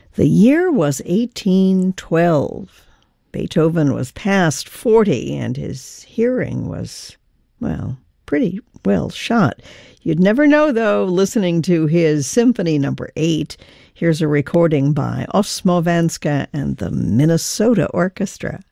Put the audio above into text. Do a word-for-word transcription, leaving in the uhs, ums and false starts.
The year was eighteen twelve. Beethoven was past forty, and his hearing was, well, pretty well shot. You'd never know, though, listening to his Symphony Number eight. Here's a recording by Osmowanska and the Minnesota Orchestra.